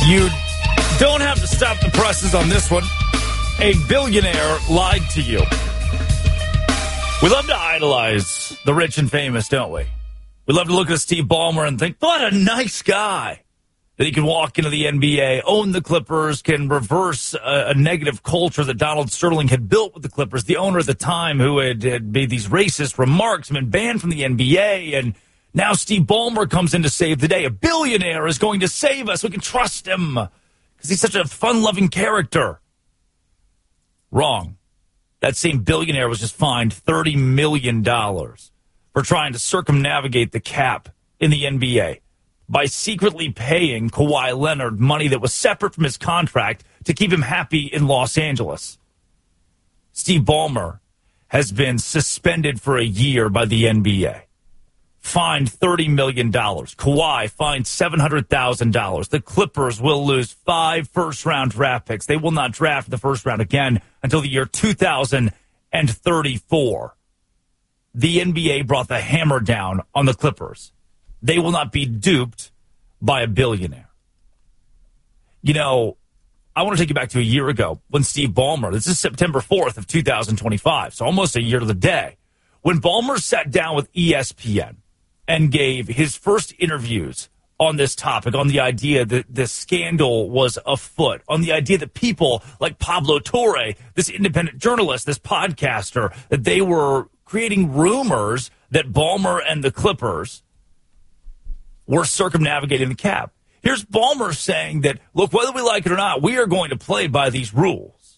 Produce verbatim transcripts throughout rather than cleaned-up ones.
You don't have to stop the presses on this one. A billionaire lied to you. We love to idolize the rich and famous, don't we? We love to look at Steve Ballmer and think, what a nice guy. That he can walk into the N B A, own the Clippers, can reverse a, a negative culture that Donald Sterling had built with the Clippers, the owner at the time who had, had made these racist remarks and been banned from the N B A. And now Steve Ballmer comes in to save the day. A billionaire is going to save us. We can trust him because he's such a fun-loving character. Wrong. That same billionaire was just fined thirty million dollars for trying to circumnavigate the cap in the N B A by secretly paying Kawhi Leonard money that was separate from his contract to keep him happy in Los Angeles. Steve Ballmer has been suspended for a year by the N B A. Fined thirty million dollars. Kawhi fined seven hundred thousand dollars. The Clippers will lose five first-round draft picks. They will not draft the first round again until the year two thousand thirty-four. The N B A brought the hammer down on the Clippers. They will not be duped by a billionaire. You know, I want to take you back to a year ago when Steve Ballmer, this is September fourth of two thousand twenty-five, so almost a year to the day, when Ballmer sat down with E S P N and gave his first interviews on this topic, on the idea that the scandal was afoot, on the idea that people like Pablo Torre, this independent journalist, this podcaster, that they were creating rumors that Ballmer and the Clippers were circumnavigating the cap. Here's Ballmer saying that, look, whether we like it or not, we are going to play by these rules.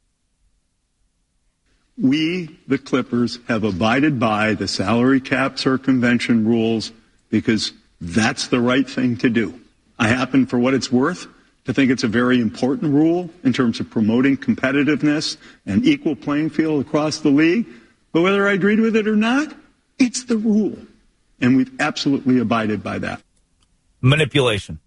We, the Clippers, have abided by the salary cap circumvention rules because that's the right thing to do. I happen, for what it's worth, to think it's a very important rule in terms of promoting competitiveness and equal playing field across the league. But whether I agreed with it or not, it's the rule. And we've absolutely abided by that. Manipulation.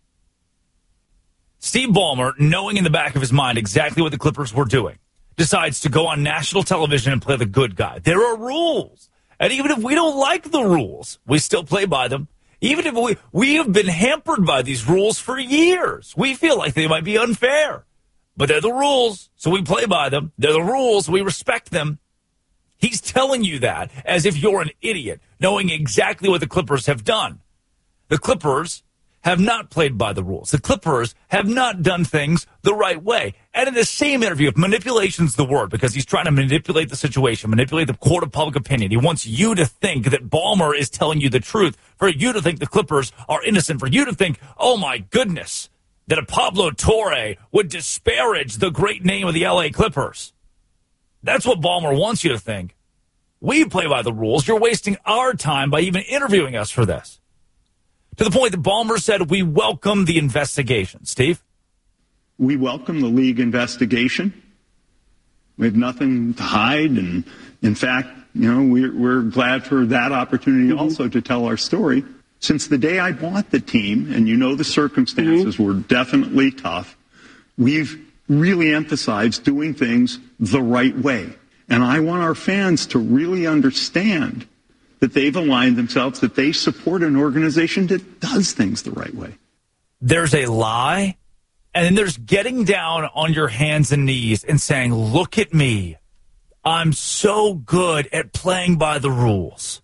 Steve Ballmer, knowing in the back of his mind exactly what the Clippers were doing, decides to go on national television and play the good guy. There are rules. And even if we don't like the rules, we still play by them. Even if we, we have been hampered by these rules for years. We feel like they might be unfair. But they're the rules, so we play by them. They're the rules, we respect them. He's telling you that as if you're an idiot, knowing exactly what the Clippers have done. The Clippers have not played by the rules. The Clippers have not done things the right way. And in the same interview, if manipulation's the word, because he's trying to manipulate the situation, manipulate the court of public opinion, he wants you to think that Ballmer is telling you the truth, for you to think the Clippers are innocent, for you to think, oh my goodness, that a Pablo Torre would disparage the great name of the L A Clippers. That's what Ballmer wants you to think. We play by the rules. You're wasting our time by even interviewing us for this. To the point that Ballmer said, we welcome the investigation. Steve? We welcome the league investigation. We have nothing to hide. And in fact, you know, we're, we're glad for that opportunity mm-hmm. also to tell our story. Since the day I bought the team, and you know the circumstances mm-hmm. were definitely tough, we've really emphasized doing things the right way. And I want our fans to really understand that they've aligned themselves, that they support an organization that does things the right way. There's a lie, and then there's getting down on your hands and knees and saying, look at me. I'm so good at playing by the rules.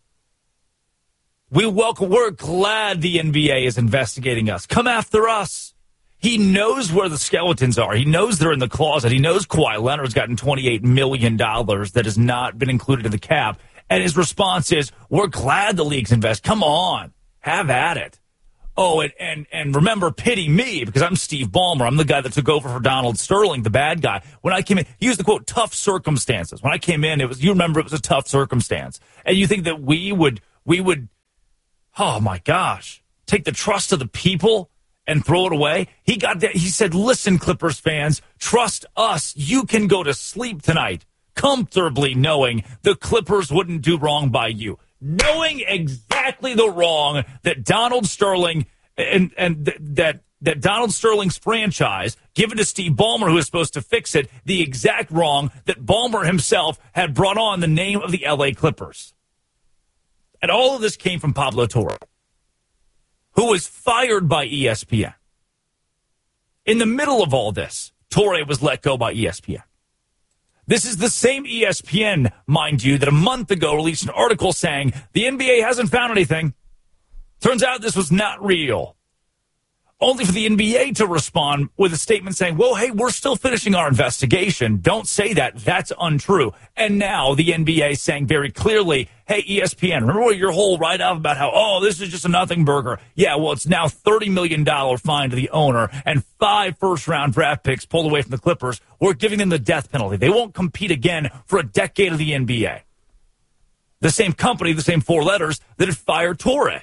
We welcome, we're glad the N B A is investigating us. Come after us. He knows where the skeletons are. He knows they're in the closet. He knows Kawhi Leonard's gotten twenty-eight million dollars that has not been included in the cap. And his response is, we're glad the league's invest. Come on. Have at it. Oh, and, and, and remember, pity me, because I'm Steve Ballmer. I'm the guy that took over for Donald Sterling, the bad guy. When I came in, he used the quote, tough circumstances. When I came in, it was, you remember, it was a tough circumstance. And you think that we would, we would, oh my gosh, take the trust of the people and throw it away? He got that. He said, listen, Clippers fans, trust us. You can go to sleep tonight comfortably knowing the Clippers wouldn't do wrong by you. Knowing exactly the wrong that Donald Sterling and, and th- that, that Donald Sterling's franchise, given to Steve Ballmer, who is supposed to fix it, the exact wrong that Ballmer himself had brought on the name of the L A Clippers. And all of this came from Pablo Torre, who was fired by E S P N. In the middle of all this, Torre was let go by E S P N. This is the same E S P N, mind you, that a month ago released an article saying the N B A hasn't found anything. Turns out this was not real. Only for the N B A to respond with a statement saying, well, hey, we're still finishing our investigation. Don't say that. That's untrue. And now the N B A saying very clearly, hey, E S P N, remember your whole write-up about how, oh, this is just a nothing burger. Yeah, well, it's now thirty million dollars fine to the owner and five first-round draft picks pulled away from the Clippers. We're giving them the death penalty. They won't compete again for a decade of the N B A. The same company, the same four letters that had fired Torre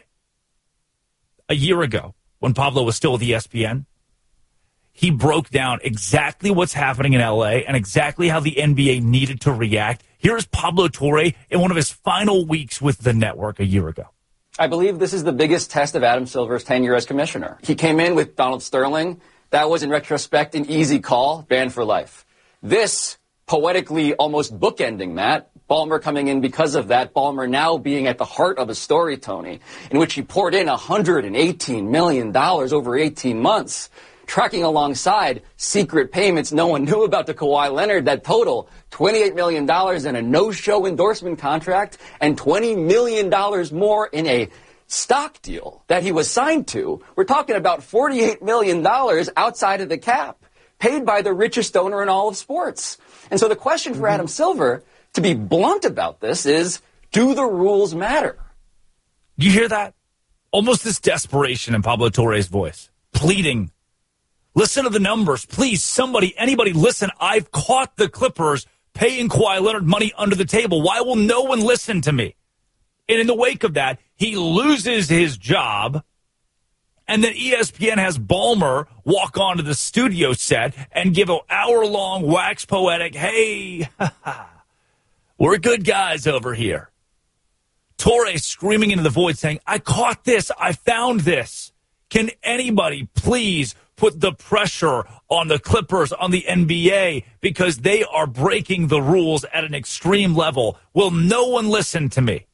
a year ago. When Pablo was still with E S P N, he broke down exactly what's happening in L A and exactly how the N B A needed to react. Here's Pablo Torre in one of his final weeks with the network a year ago. I believe this is the biggest test of Adam Silver's tenure as commissioner. He came in with Donald Sterling. That was, in retrospect, an easy call, banned for life. This, poetically almost bookending Matt, Ballmer coming in because of that, Ballmer now being at the heart of a story, Tony, in which he poured in one hundred eighteen million dollars over eighteen months, tracking alongside secret payments no one knew about to Kawhi Leonard that total twenty-eight million dollars in a no-show endorsement contract and twenty million dollars more in a stock deal that he was signed to. We're talking about forty-eight million dollars outside of the cap, paid by the richest owner in all of sports. And so the question for Adam Silver, to be blunt about this, is, do the rules matter? You hear that? Almost this desperation in Pablo Torre's voice, pleading, listen to the numbers. Please, somebody, anybody, listen. I've caught the Clippers paying Kawhi Leonard money under the table. Why will no one listen to me? And in the wake of that, he loses his job. And then E S P N has Ballmer walk onto the studio set and give an hour-long wax poetic, hey, we're good guys over here. Torre screaming into the void saying, I caught this. I found this. Can anybody please put the pressure on the Clippers, on the N B A, because they are breaking the rules at an extreme level? Will no one listen to me?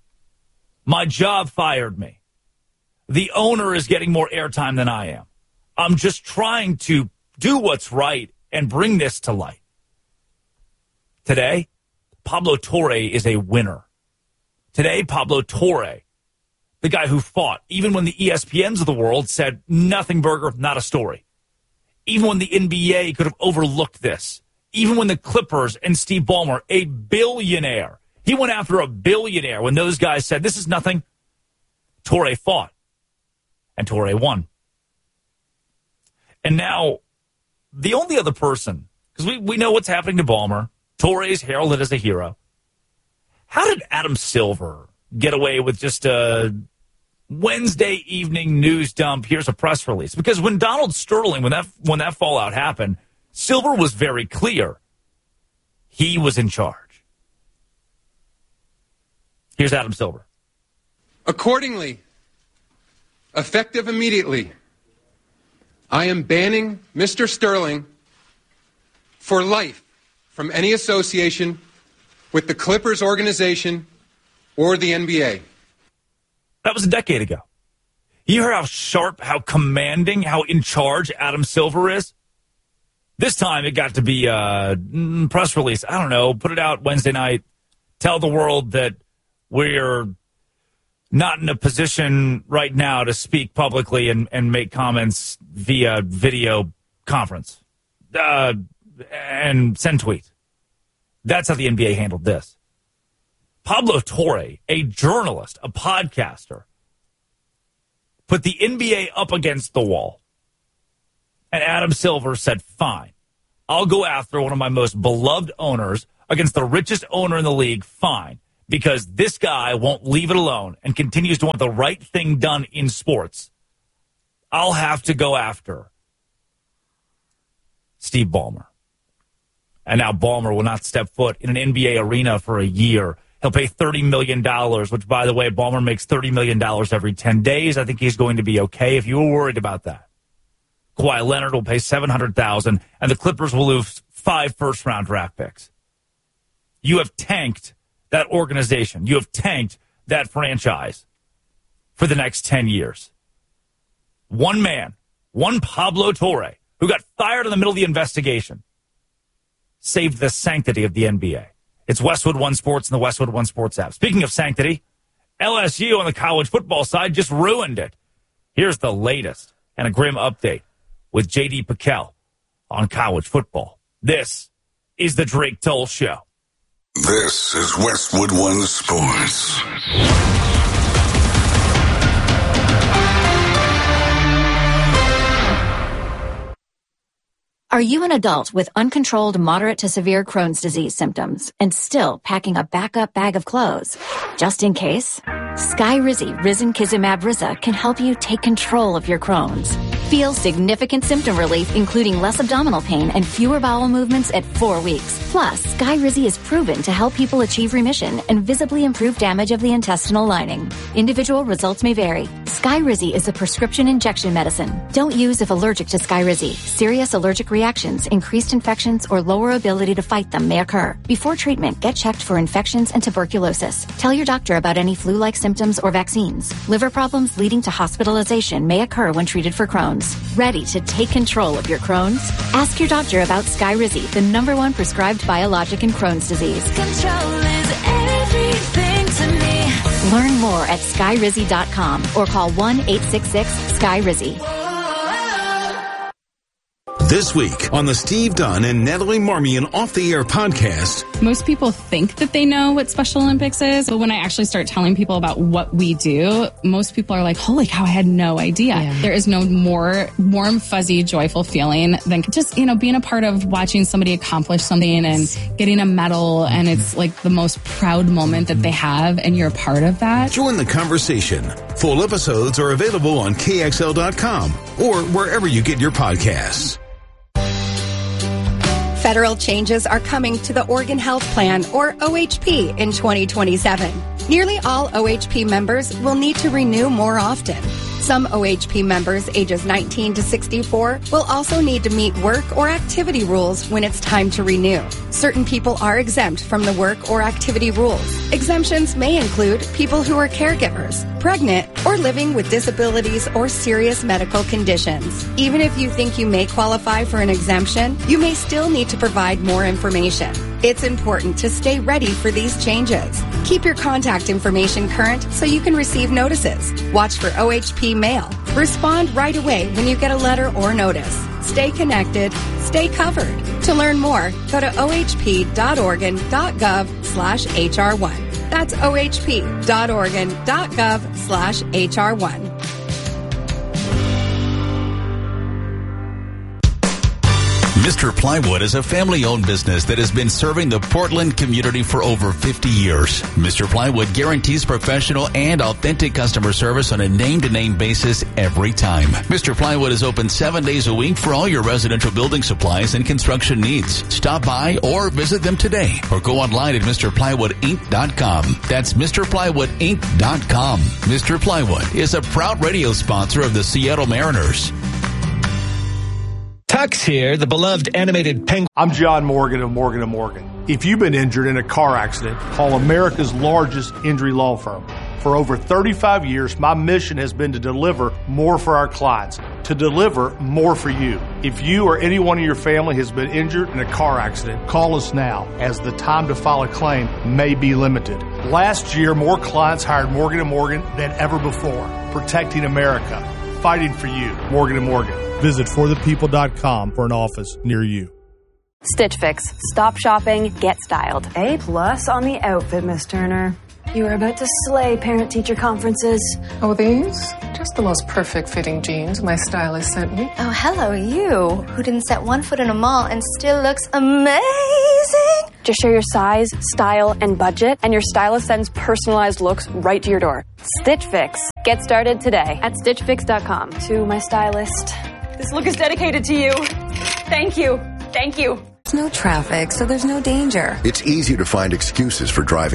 My job fired me. The owner is getting more airtime than I am. I'm just trying to do what's right and bring this to light. Today, Pablo Torre is a winner. Today, Pablo Torre, the guy who fought, even when the E S P Ns of the world said, nothing burger, not a story. Even when the N B A could have overlooked this. Even when the Clippers and Steve Ballmer, a billionaire, he went after a billionaire when those guys said, this is nothing. Torre fought. And Torre won. And now, the only other person, because we, we know what's happening to Ballmer, Torre is heralded as a hero. How did Adam Silver get away with just a Wednesday evening news dump? Here's a press release. Because when Donald Sterling, when that when that fallout happened, Silver was very clear. He was in charge. Here's Adam Silver. Accordingly, effective immediately, I am banning Mister Sterling for life from any association with the Clippers organization or the N B A. That was a decade ago. You heard how sharp, how commanding, how in charge Adam Silver is? This time it got to be a press release. I don't know, put it out Wednesday night. Tell the world that we're not in a position right now to speak publicly and, and make comments via video conference uh, and send tweets. That's how the N B A handled this. Pablo Torre, a journalist, a podcaster, put the N B A up against the wall. And Adam Silver said, fine, I'll go after one of my most beloved owners against the richest owner in the league, fine, because this guy won't leave it alone and continues to want the right thing done in sports. I'll have to go after Steve Ballmer. And now Ballmer will not step foot in an N B A arena for a year. He'll pay thirty million dollars, which, by the way, Ballmer makes thirty million dollars every ten days. I think he's going to be okay if you were worried about that. Kawhi Leonard will pay seven hundred thousand dollars, and the Clippers will lose five first-round draft picks. You have tanked that organization. You have tanked that franchise for the next ten years. One man, one Pablo Torre, who got fired in the middle of the investigation, saved the sanctity of the N B A. It's Westwood One Sports and the Westwood One Sports app. Speaking of sanctity, L S U on the college football side just ruined it. Here's the latest and a grim update with J D Piquel on college football. This is the Drake Toll Show. This is Westwood One Sports. Are you an adult with uncontrolled moderate to severe Crohn's disease symptoms and still packing a backup bag of clothes? Just in case, Skyrizi Risankizumab Riza can help you take control of your Crohn's. Feel significant symptom relief, including less abdominal pain and fewer bowel movements at four weeks. Plus, Skyrizi is proven to help people achieve remission and visibly improve damage of the intestinal lining. Individual results may vary. Skyrizi is a prescription injection medicine. Don't use if allergic to Skyrizi. Serious allergic reactions, increased infections, or lower ability to fight them may occur. Before treatment, get checked for infections and tuberculosis. Tell your doctor about any flu-like symptoms or vaccines. Liver problems leading to hospitalization may occur when treated for Crohn's. Ready to take control of your Crohn's? Ask your doctor about Skyrizi, the number one prescribed biologic in Crohn's disease. Control is everything to me. Learn more at skyrizi dot com or call one eight six six Skyrizi. This week on the Steve Dunn and Natalie Marmion Off the Air podcast. Most people think that they know what Special Olympics is, but when I actually start telling people about what we do, most people are like, holy cow, I had no idea. Yeah. There is no more warm, fuzzy, joyful feeling than just, you know, being a part of watching somebody accomplish something and getting a medal, and it's like the most proud moment that they have, and you're a part of that. Join the conversation. Full episodes are available on K X L dot com or wherever you get your podcasts. Federal changes are coming to the Oregon Health Plan, or O H P, in twenty twenty-seven. Nearly all O H P members will need to renew more often. Some O H P members ages nineteen to sixty-four will also need to meet work or activity rules when it's time to renew. Certain people are exempt from the work or activity rules. Exemptions may include people who are caregivers, pregnant, or living with disabilities or serious medical conditions. Even if you think you may qualify for an exemption, you may still need to provide more information. It's important to stay ready for these changes. Keep your contact information current so you can receive notices. Watch for O H P mail. Respond right away when you get a letter or notice. Stay connected. Stay covered. To learn more, go to O H P dot Oregon dot gov slash H R one. That's O H P dot Oregon dot gov slash H R one. Mister Plywood is a family-owned business that has been serving the Portland community for over fifty years. Mister Plywood guarantees professional and authentic customer service on a name-to-name basis every time. Mister Plywood is open seven days a week for all your residential building supplies and construction needs. Stop by or visit them today or go online at Mr Plywood Inc dot com. That's Mr Plywood Inc dot com. Mister Plywood is a proud radio sponsor of the Seattle Mariners. Tux here, the beloved animated penguin. I'm John Morgan of Morgan and Morgan. If you've been injured in a car accident, call America's largest injury law firm. For over thirty-five years, my mission has been to deliver more for our clients, to deliver more for you. If you or anyone in your family has been injured in a car accident, call us now, as the time to file a claim may be limited. Last year, more clients hired Morgan and Morgan than ever before, protecting America, fighting for you. Morgan and Morgan. Visit for the people dot com for an office near you. Stitch Fix. Stop shopping, get styled. A plus on the outfit, Miss Turner. You are about to slay parent-teacher conferences. Oh, these? Just the most perfect fitting jeans my stylist sent me. Oh, hello, you, who didn't set one foot in a mall and still looks amazing. Just share your size, style, and budget, and your stylist sends personalized looks right to your door. Stitch Fix. Get started today at stitch fix dot com. To my stylist, this look is dedicated to you. Thank you. Thank you. There's no traffic, so there's no danger. It's easy to find excuses for driving in.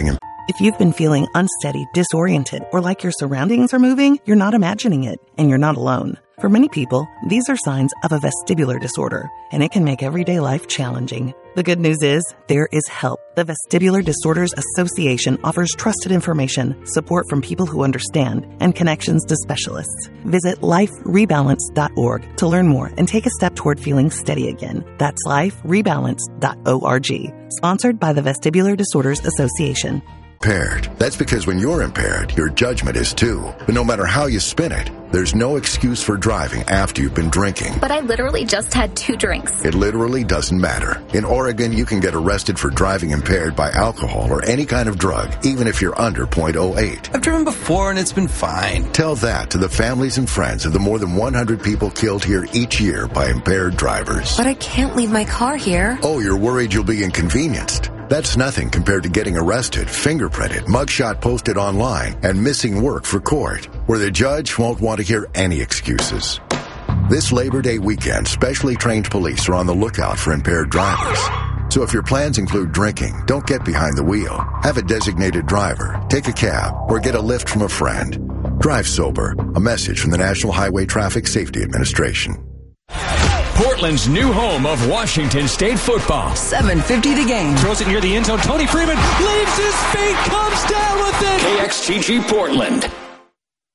If you've been feeling unsteady, disoriented, or like your surroundings are moving, you're not imagining it, and you're not alone. For many people, these are signs of a vestibular disorder, and it can make everyday life challenging. The good news is, there is help. The Vestibular Disorders Association offers trusted information, support from people who understand, and connections to specialists. Visit life rebalance dot org to learn more and take a step toward feeling steady again. That's life rebalance dot org. Sponsored by the Vestibular Disorders Association. Impaired. That's because when you're impaired, your judgment is too. But no matter how you spin it, there's no excuse for driving after you've been drinking. But I literally just had two drinks. It literally doesn't matter. In Oregon, you can get arrested for driving impaired by alcohol or any kind of drug, even if you're under zero point zero eight. I've driven before and it's been fine. Tell that to the families and friends of the more than one hundred people killed here each year by impaired drivers. But I can't leave my car here. Oh, you're worried you'll be inconvenienced. That's nothing compared to getting arrested, fingerprinted, mugshot posted online, and missing work for court, where the judge won't want to hear any excuses. This Labor Day weekend, specially trained police are on the lookout for impaired drivers. So if your plans include drinking, don't get behind the wheel. Have a designated driver, take a cab, or get a lift from a friend. Drive sober. A message from the National Highway Traffic Safety Administration. Portland's new home of Washington State football. seven fifty the game. Throws it near the end zone. Tony Freeman leaves his feet, comes down with it. K X G G Portland.